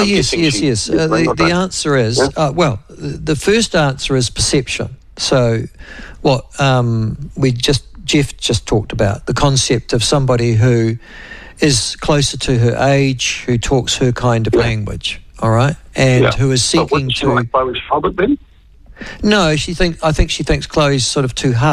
I'm guessing yes. she- The answer is, Yeah. the first answer is perception. So what Jeff just talked about, the concept of somebody who is closer to her age, who talks her kind of language, all right, and who is But seeking wouldn't she to... like Chloe Shelby then? No, I think she thinks Chloe's sort of too hard.